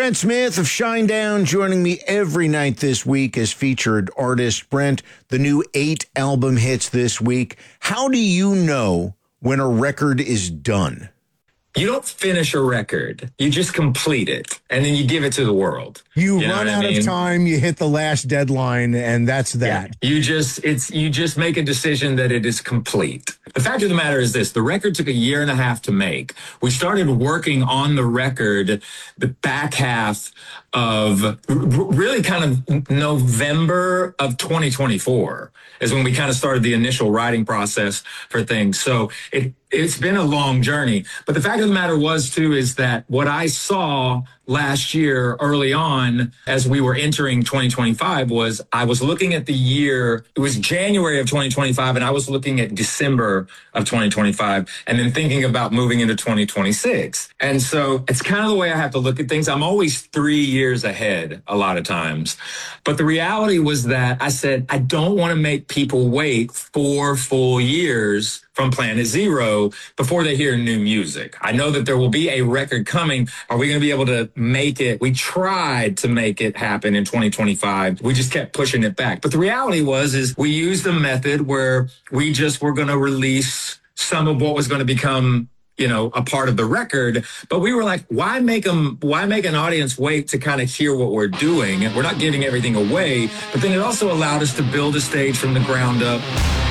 Brent Smith of Shinedown joining me every night this week as featured artist. Brent, the new 8 album hits this week. How do you know when a record is done? You don't finish a record. You just complete it, and then you give it to the world. You run out of time, you hit the last deadline, and that's that. Yeah, you just make a decision that it is complete. The fact of the matter is this: the record took a year and a half to make. We started working on the record the back half of really kind of November of 2024 is when we kind of started the initial writing process for things. So it's been a long journey. But the fact of the matter is that what I saw last year early on as we were entering 2025 was I was looking at the year. It was January of 2025, and I was looking at December of 2025 and then thinking about moving into 2026. And so it's kind of the way I have to look at things. I'm always 3 years ahead a lot of times. But the reality was that I said, I don't want to make people wait 4 full years from Planet Zero before they hear new music. I know that there will be a record coming. Are we going to be able to make it? We tried to make it happen in 2025. We just kept pushing it back. But the reality is we used a method where we just were going to release some of what was going to become, a part of the record. But we were like, why make an audience wait to kind of hear what we're doing? We're not giving everything away, but then it also allowed us to build a stage from the ground up.